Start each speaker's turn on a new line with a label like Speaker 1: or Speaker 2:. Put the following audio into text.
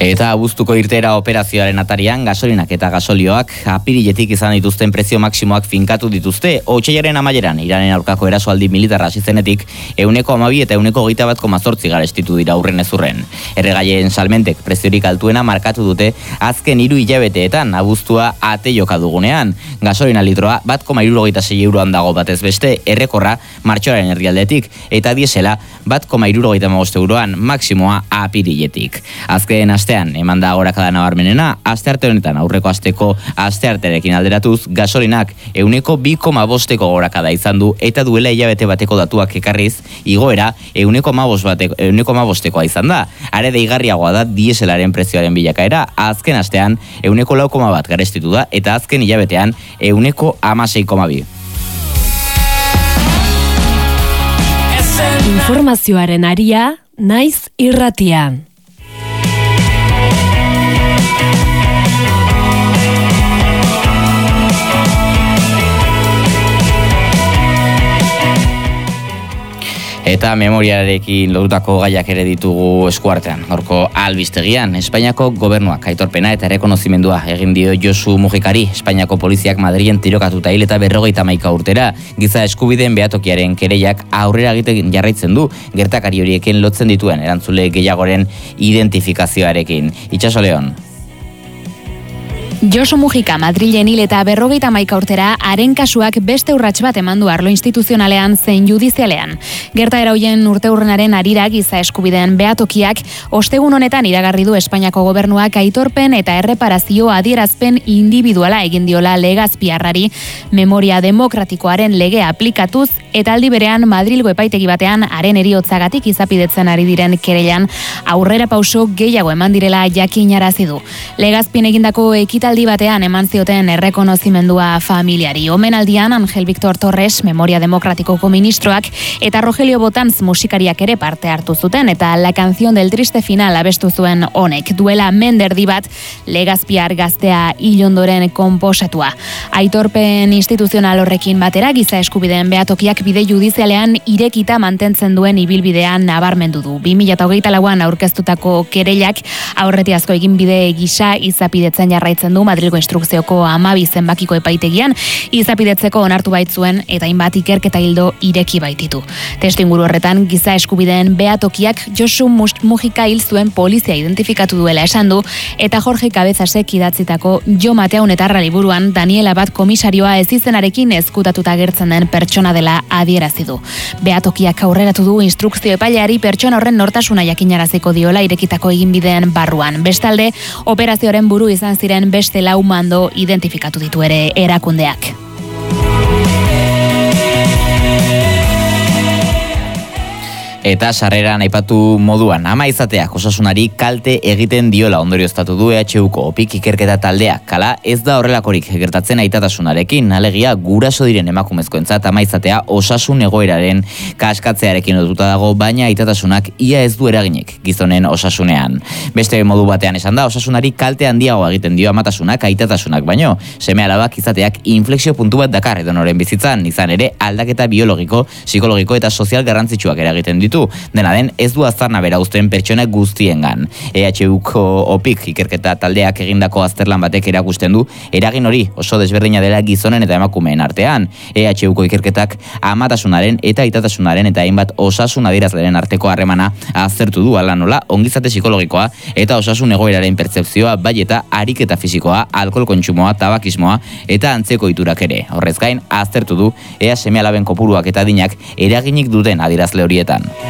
Speaker 1: Eta abuztuko irteera operazioaren atarian gasolinak eta gasolioak apiriletik izan dituzten prezio maksimoak finkatu dituzte. Otsailaren amaieran Iranen aurkako erasoaldi militarra hasi zenetik 1,2 eta 1,21,8 garestitu dira urren ezurren. Erregaien salmentek preziorik altuena markatu dute azken 3 hilabeteetan abuztua ate joka dugunean. Gasolina litroa 1,76 euroan dago batez beste, errekorra martxoaren herrialdetik, eta diesela 1,75 euroan maksimoa apiriletik. Azken astean eman da gorakada nabarmenena, astearte honetan aurreko asteko astearterekin alderatuz, gasolinak 2,5ko gorakada izan du, eta duela hilabete bateko datuak ekarriz, igoera 1,5koa izan da. Are deigarriagoa da dieselaren prezioaren bilakaera, azken astean 4,1 garestitu da, eta azken hilabetean 16,2.
Speaker 2: Informazioaren aria, naiz irratia.
Speaker 1: Eta memoriarekin lotutako gaiak ere ditugu eskuartean. Gaurko albistegian, Espainiako gobernuak aitorpena eta errekonozimendua egin dio Josu Mujikari. Espainiako poliziak Madrilen tirokatuta hil eta 51 urtera. Giza eskubideen behatokiaren kereiak aurrera egiten jarraitzen du, gertakari horiekin lotzen dituen erantzule gehiagoren identifikazioarekin. Itxaso Leon.
Speaker 3: Josu Mujika Madrilen hil eta 51 urtera haren kasuak beste urrats bat eman du arlo instituzionalean zein judizialean. Gertaera hoien urteurrenaren harira giza eskubideen behatokiak ostegun honetan iragarri du Espainiako gobernuak aitorpen eta erreparazio adierazpen individuala egin diola Legazpiarrari memoria demokratikoaren legea aplikatuz, eta aldi berean Madrilgo epaitegi batean haren heriotzagatik izapidetzen ari diren kereilan aurrera pauso gehiago eman direla jakinarazi du. Legazpien egindako ekitaldi batean eman zioten errekonozimendua familiari. Omenaldian Angel Victor Torres, Memoria Demokratikoko ministroak, eta Rogelio Botanz musikariak ere parte hartu zuten, eta La Canción del Triste Final abestu zuen honek. Duela menderdi bat Legazpiar gaztea hil ondoren konposatua. Aitorpen instituzional horrekin batera giza eskubideen behatokiak bide judizialean irekita mantentzen duen ibilbidean nabarmendu du. 2024an aurkeztutako kereilak aurretiazko egin bide gisa izapidetzen jarraitzen du Madrilgo instrukzioko 12 zenbakiko epaitegian, izapidetzeko onartu baitzuen eta hainbat ikerketa hildo ireki baititu. Testuinguru horretan giza eskubideen behatokiak Josu Mujika hil zuen polizia identifikatu duela esan du, eta Jorge Cabezasek idatzitako Jo Mateaun etarra liburuan Daniel Abad komisarioa ezizenarekin ezkutatuta agertzen den pertsona dela adierazi du. Behatokiak aurreratu du instrukzio epaileari pertsona horren nortasuna jakinaraziko diola irekitako eginbideen barruan. Bestalde, operazioaren buru izan ziren beste 4 mando identifikatu ditu ere erakundeak.
Speaker 1: Eta sarreran aipatu moduan, ama izateak osasunari kalte egiten diola ondorioztatu du EHUko OPIK ikerketa taldeak. Kala ez da horrelakorik gertatzen aitatasunarekin, alegia guraso diren emakumezkoentzat ama izatea osasun egoeraren kaskatzearekin lotuta dago, baina aitatasunak ia ez du eraginek gizonen osasunean. Beste modu batean esan da, osasunari kalte handiago egiten dio amatasunak aitatasunak baino. Seme-alabak izateak inflexio puntu bat dakar edonoren bizitzan, izan ere aldaketa biologiko, psikologiko eta sozial garrantzitsuak eragiten ditu. Dena den, ez du aztarna bera uzten pertsona guztiengan. EHUko OPIK ikerketa taldeak egindako azterlan batek erakusten du eragin hori oso desberdina dela gizonen eta emakumeen artean. EHUko ikerketak amatasunaren eta aitatasunaren eta hainbat osasun adierazleren arteko harremana aztertu du, hala nola ongizate psikologikoa eta osasun egoeraren pertzepzioa, bai eta ariketa fisikoa, alkohol kontsumoa, tabakismoa eta antzeko iturak ere. Horrez gain, aztertu du ea seme-alaben kopuruak eta adinak eraginik duten adierazle horietan.